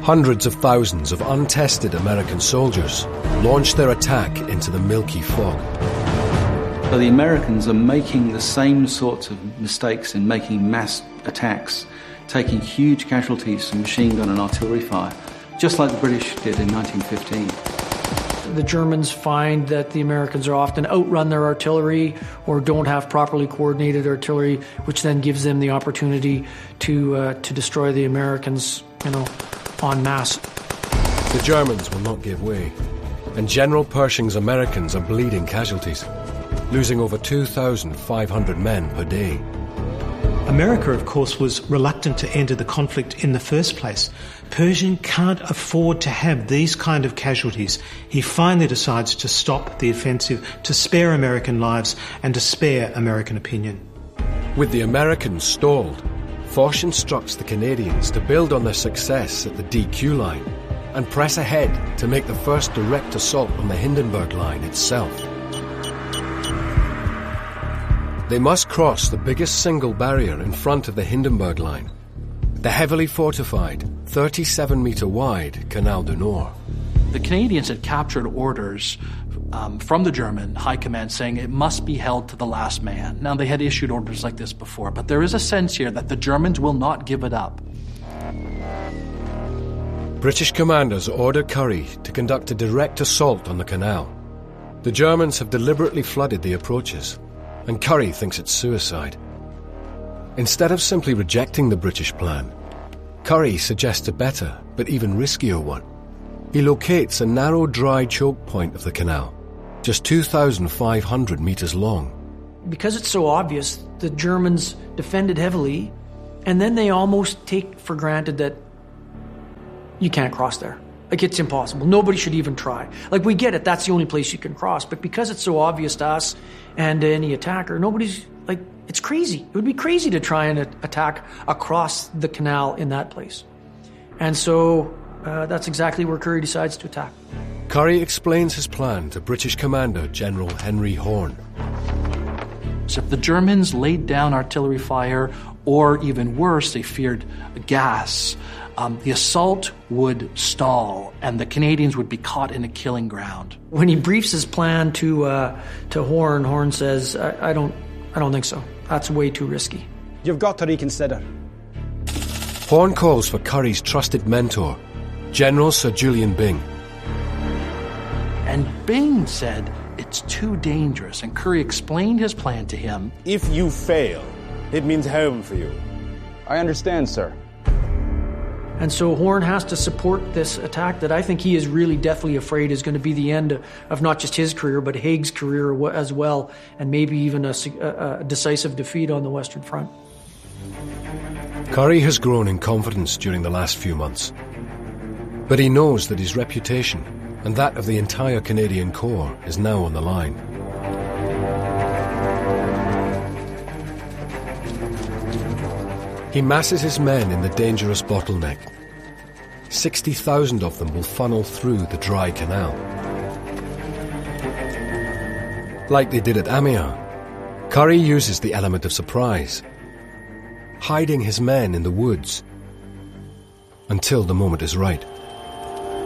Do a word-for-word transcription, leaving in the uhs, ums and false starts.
Hundreds of thousands of untested American soldiers launched their attack into the milky fog. So the Americans are making the same sorts of mistakes in making mass attacks, taking huge casualties from machine gun and artillery fire, just like the British did in nineteen fifteen. The Germans find that the Americans are often outrun their artillery or don't have properly coordinated artillery, which then gives them the opportunity to uh, to destroy the Americans, you know, en masse. The Germans will not give way, and General Pershing's Americans are bleeding casualties, losing over two thousand five hundred men per day. America, of course, was reluctant to enter the conflict in the first place. Pershing can't afford to have these kind of casualties. He finally decides to stop the offensive, to spare American lives and to spare American opinion. With the Americans stalled, Foch instructs the Canadians to build on their success at the D Q line and press ahead to make the first direct assault on the Hindenburg line itself. They must cross the biggest single barrier in front of the Hindenburg line, the heavily fortified, thirty-seven metre wide Canal du Nord. The Canadians had captured orders um, from the German high command saying it must be held to the last man. Now, they had issued orders like this before, but there is a sense here that the Germans will not give it up. British commanders order Currie to conduct a direct assault on the canal. The Germans have deliberately flooded the approaches, and Currie thinks it's suicide. Instead of simply rejecting the British plan, Currie suggests a better, but even riskier one. He locates a narrow dry choke point of the canal, just two thousand five hundred metres long. Because it's so obvious, the Germans defended heavily, and then they almost take for granted that you can't cross there. Like, it's impossible. Nobody should even try. Like, we get it, that's the only place you can cross, but because it's so obvious to us and to any attacker, nobody's, like, it's crazy. It would be crazy to try and attack across the canal in that place. And so uh, that's exactly where Currie decides to attack. Currie explains his plan to British Commander General Henry Horne. So if the Germans laid down artillery fire, or even worse, they feared gas, Um, the assault would stall, and the Canadians would be caught in a killing ground. When he briefs his plan to uh, to Horne, Horne says, I, I don't, I don't think so. That's way too risky. You've got to reconsider. Horne calls for Currie's trusted mentor, General Sir Julian Byng. And Byng said it's too dangerous, and Currie explained his plan to him. If you fail, it means home for you. I understand, sir. And so Horne has to support this attack that I think he is really deathly afraid is going to be the end of not just his career, but Haig's career as well, and maybe even a, a, a decisive defeat on the Western Front. Currie has grown in confidence during the last few months, but he knows that his reputation and that of the entire Canadian Corps is now on the line. He masses his men in the dangerous bottleneck. sixty thousand of them will funnel through the dry canal. Like they did at Amiens, Currie uses the element of surprise, hiding his men in the woods until the moment is right.